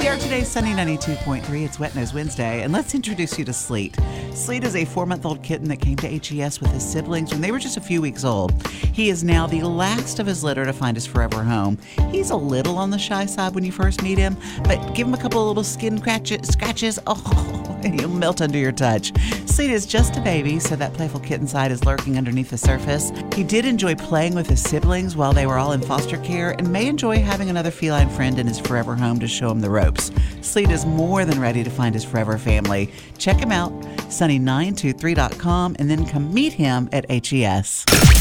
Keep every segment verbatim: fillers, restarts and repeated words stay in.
We are today's Sunny ninety-two point three. It's Wet Nose Wednesday, and let's introduce you to Sleet. Sleet is a four-month-old kitten that came to H E S with his siblings when they were just a few weeks old. He is now the last of his litter to find his forever home. He's a little on the shy side when you first meet him, but give him a couple of little skin scratches, scratches oh, and he'll melt under your touch. Sleet is just a baby, so that playful kitten side is lurking underneath the surface. He did enjoy playing with his siblings while they were all in foster care and may enjoy having another feline friend in his forever home to show him the ropes. Sleet is more than ready to find his forever family. Check him out, sunny nine two three dot com, and then come meet him at H E S.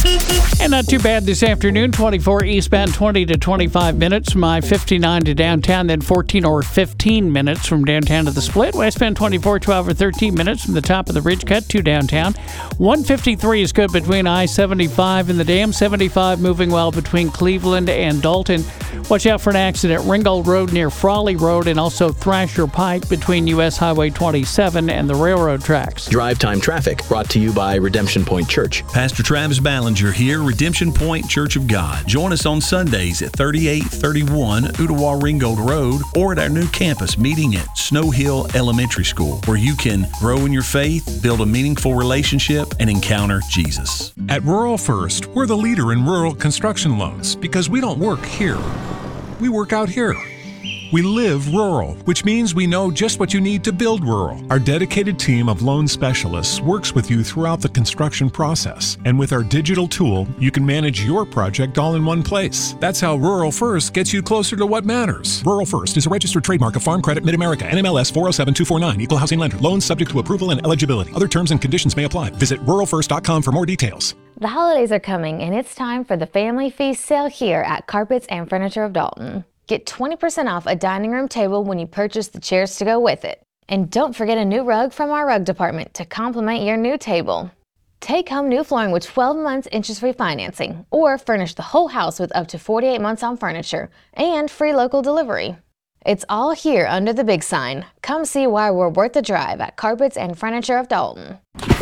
And not too bad this afternoon, twenty-four eastbound, twenty to twenty-five minutes from I fifty-nine to downtown, then fourteen or fifteen minutes from downtown to the Split. Westbound twenty-four, twelve or thirteen minutes from the top of the Ridge Cut to downtown. one fifty-three is good between I seventy-five and the Dam. seventy-five moving well between Cleveland and Dalton. Watch out for an accident at Ringgold Road near Frawley Road, and also Thrasher Pike between U S Highway twenty-seven and the railroad tracks. Drive Time Traffic brought to you by Redemption Point Church. Pastor Travis Ballinger here, Redemption Point Church of God. Join us on Sundays at thirty-eight thirty-one Ottawa Ringgold Road or at our new campus meeting at Snow Hill Elementary School, where you can grow in your faith, build a meaningful relationship, and encounter Jesus. At Rural First, we're the leader in rural construction loans because we don't work here. We work out here. We live rural, which means we know just what you need to build rural. Our dedicated team of loan specialists works with you throughout the construction process. And with our digital tool, you can manage your project all in one place. That's how Rural First gets you closer to what matters. Rural First is a registered trademark of Farm Credit Mid-America, N M L S four oh seven two four nine, Equal Housing Lender. Loans subject to approval and eligibility. Other terms and conditions may apply. Visit rural first dot com for more details. The holidays are coming, and it's time for the Family Feast sale here at Carpets and Furniture of Dalton. Get twenty percent off a dining room table when you purchase the chairs to go with it. And don't forget a new rug from our rug department to complement your new table. Take home new flooring with twelve months interest-free financing, or furnish the whole house with up to forty-eight months on furniture and free local delivery. It's all here under the big sign. Come see why we're worth the drive at Carpets and Furniture of Dalton.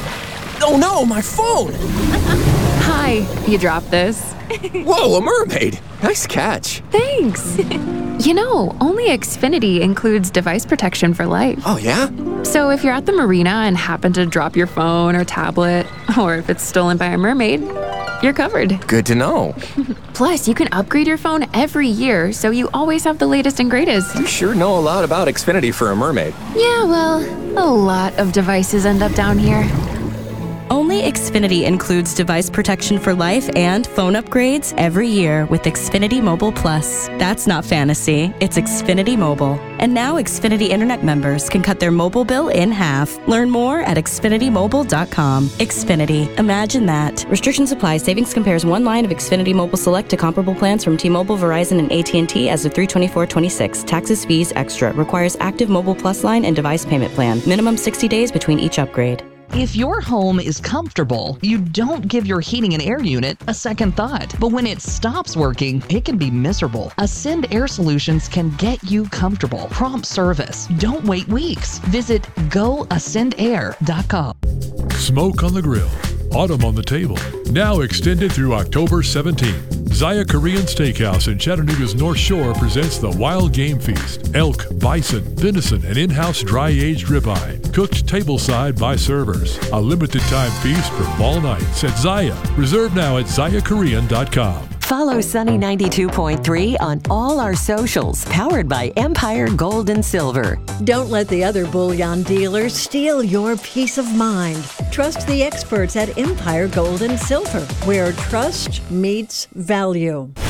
Oh no, my phone! Hi, you dropped this. Whoa, a mermaid! Nice catch. Thanks. You know, only Xfinity includes device protection for life. Oh yeah? So if you're at the marina and happen to drop your phone or tablet, or if it's stolen by a mermaid, you're covered. Good to know. Plus, you can upgrade your phone every year, so you always have the latest and greatest. You sure know a lot about Xfinity for a mermaid. Yeah, well, a lot of devices end up down here. Only Xfinity includes device protection for life and phone upgrades every year with Xfinity Mobile Plus. That's not fantasy, it's Xfinity Mobile. And now Xfinity Internet members can cut their mobile bill in half. Learn more at xfinity mobile dot com. Xfinity, imagine that. Restrictions apply. Savings compares one line of Xfinity Mobile Select to comparable plans from T-Mobile, Verizon, and A T and T as of three twenty-four twenty-six. Taxes, fees, extra. Requires active Mobile Plus line and device payment plan. Minimum sixty days between each upgrade. If your home is comfortable, you don't give your heating and air unit a second thought. But when it stops working, it can be miserable. Ascend Air Solutions can get you comfortable. Prompt service. Don't wait weeks. Visit go ascend air dot com. Smoke on the grill, autumn on the table. Now extended through October seventeenth. Zaya Korean Steakhouse in Chattanooga's North Shore presents the Wild Game Feast. Elk, bison, venison, and in-house dry-aged ribeye, cooked tableside by servers. A limited-time feast for fall nights at Zaya. Reserve now at zaya korean dot com. Follow Sunny ninety-two point three on all our socials, powered by Empire Gold and Silver. Don't let the other bullion dealers steal your peace of mind. Trust the experts at Empire Gold and Silver, where trust meets value.